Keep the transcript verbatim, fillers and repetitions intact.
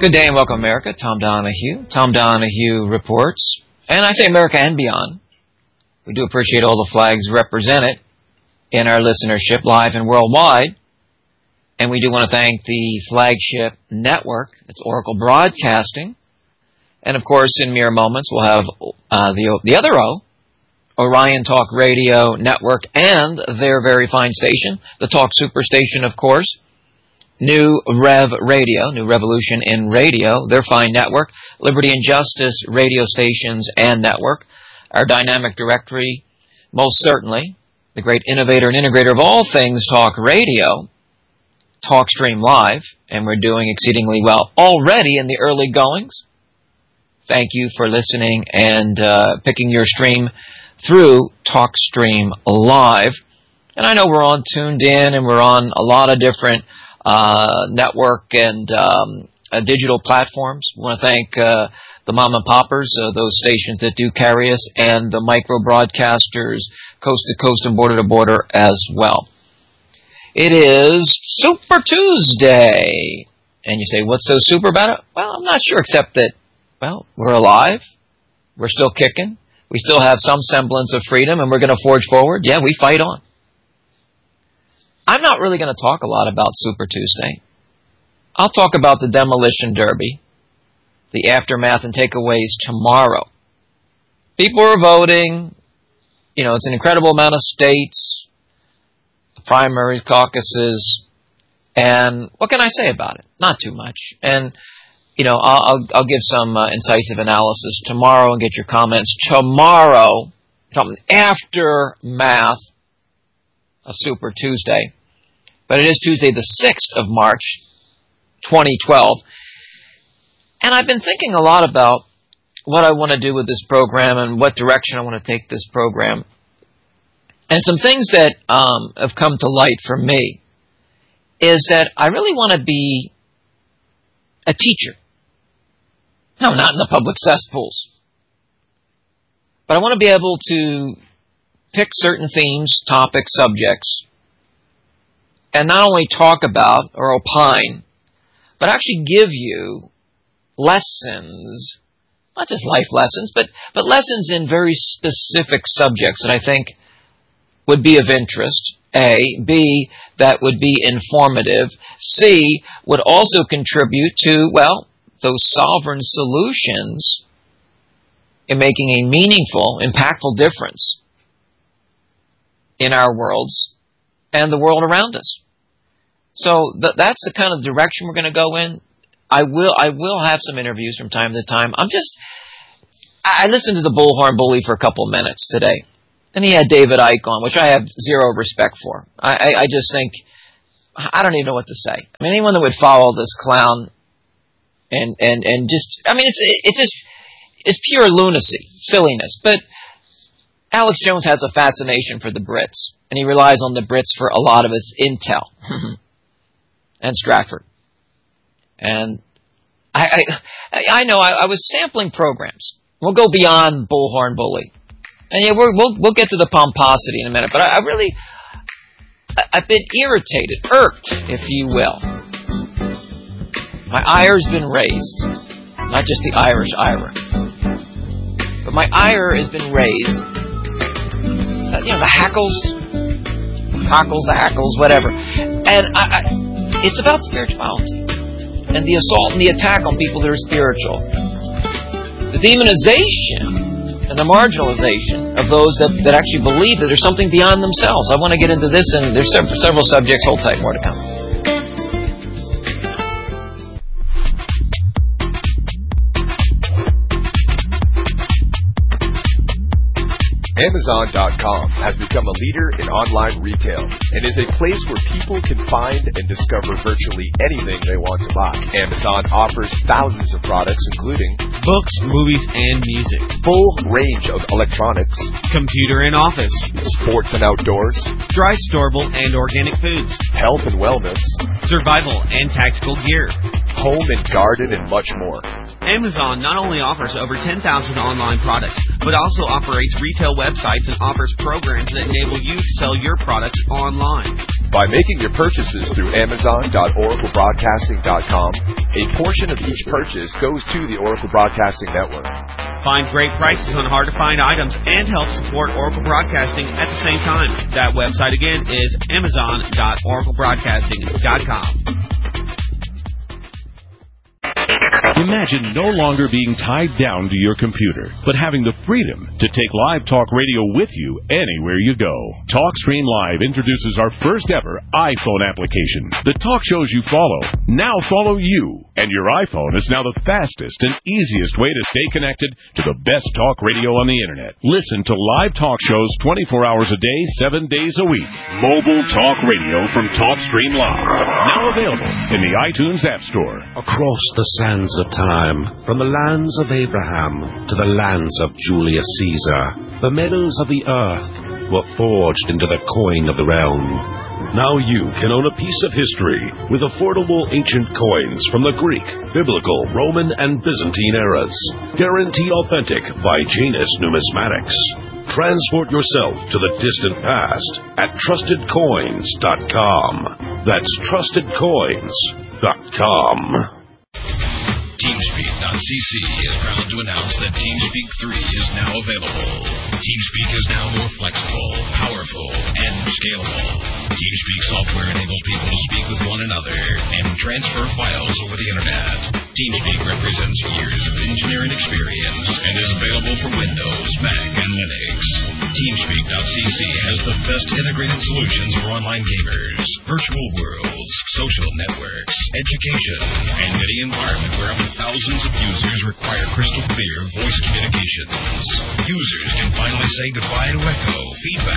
Good day and welcome, America. Tom Donahue. Tom Donahue reports. And I say America and beyond. We do appreciate all the flags represented in our listenership, live and worldwide. And we do want to thank the flagship network. It's Oracle Broadcasting. And, of course, in mere moments, we'll have uh, the, the other O, Orion Talk Radio Network, and their very fine station, the Talk Superstation, of course. New Rev Radio, New Revolution in Radio, their fine network, Liberty and Justice radio stations and network, our dynamic directory, most certainly, the great innovator and integrator of all things talk radio, TalkStream Live, and we're doing exceedingly well already in the early goings. Thank you for listening and uh, picking your stream through TalkStream Live. And I know we're on Tuned In and we're on a lot of different Uh, network and um, uh, digital platforms. We want to thank uh, the mom and poppers, uh, those stations that do carry us, and the micro broadcasters coast to coast and border to border as well. It is Super Tuesday. And you say, what's so super about it? Well, I'm not sure, except that, well, we're alive. We're still kicking. We still have some semblance of freedom, and we're going to forge forward. Yeah, we fight on. I'm not really going to talk a lot about Super Tuesday. I'll talk about the Demolition Derby, the aftermath and takeaways tomorrow. People are voting. You know, it's an incredible amount of states, the primaries, caucuses, and what can I say about it? Not too much. And, you know, I'll, I'll, I'll give some uh, incisive analysis tomorrow and get your comments tomorrow, something aftermath of Super Tuesday. But it is Tuesday the sixth of March, twenty twelve. And I've been thinking a lot about what I want to do with this program and what direction I want to take this program. And some things that um, have come to light for me is that I really want to be a teacher. No, not in the public cesspools. But I want to be able to pick certain themes, topics, subjects, and not only talk about or opine, but actually give you lessons, not just life lessons, but, but lessons in very specific subjects that I think would be of interest, A. B, that would be informative. C, would also contribute to, well, those sovereign solutions in making a meaningful, impactful difference in our worlds and the world around us. So th- that's the kind of direction we're going to go in. I will I will have some interviews from time to time. I'm just, I listened to the Bullhorn Bully for a couple minutes today, and he had David Icke on, which I have zero respect for. I, I, I just think, I don't even know what to say. I mean, anyone that would follow this clown and, and, and just, I mean, it's, it's just, it's pure lunacy, silliness, but Alex Jones has a fascination for the Brits, and he relies on the Brits for a lot of his intel. And Stratford. And I I, I know I, I was sampling programs. We'll go beyond Bullhorn Bully. And yeah, we're, we'll we'll get to the pomposity in a minute, but I, I really, I, I've been irritated, irked, if you will. My ire's been raised. Not just the Irish ire. But my ire has been raised. You know, the hackles, cockles, the hackles, whatever. And I, I, it's about spirituality and the assault and the attack on people that are spiritual. The demonization and the marginalization of those that, that actually believe that there's something beyond themselves. I want to get into this, and there's several, several subjects. Hold tight, more to come. Amazon dot com has become a leader in online retail and is a place where people can find and discover virtually anything they want to buy. Amazon offers thousands of products including books, movies, and music, full range of electronics, computer and office, sports and outdoors, dry, storable, and organic foods, health and wellness, survival and tactical gear, home and garden, and much more. Amazon not only offers over ten thousand online products, but also operates retail websites and offers programs that enable you to sell your products online. By making your purchases through Amazon dot Oracle Broadcasting dot com, a portion of each purchase goes to the Oracle Broadcasting Network. Find great prices on hard-to-find items and help support Oracle Broadcasting at the same time. That website again is Amazon dot Oracle Broadcasting dot com. Imagine no longer being tied down to your computer, but having the freedom to take Live Talk Radio with you anywhere you go. TalkStream Live introduces our first ever iPhone application. The talk shows you follow now follow you, and your iPhone is now the fastest and easiest way to stay connected to the best talk radio on the internet. Listen to live talk shows twenty-four hours a day, seven days a week. Mobile talk radio from TalkStream Live. Now available in the iTunes App Store. Across the sands of time, from the lands of Abraham to the lands of Julius Caesar, the metals of the earth were forged into the coin of the realm. Now you can own a piece of history with affordable ancient coins from the Greek, Biblical, Roman, and Byzantine eras. Guaranteed authentic by Janus Numismatics. Transport yourself to the distant past at trusted coins dot com. That's trusted coins dot com. TeamSpeak dot c c is proud to announce that TeamSpeak three is now available. TeamSpeak is now more flexible, powerful, and scalable. TeamSpeak software enables people to speak with one another and transfer files over the internet. TeamSpeak represents years of engineering experience and is available for Windows, Mac, and Linux. TeamSpeak dot c c has the best integrated solutions for online gamers, virtual worlds, social networks, education, and any environment where up to thousands of users require crystal clear voice communications. Users can finally say goodbye to echo, feedback,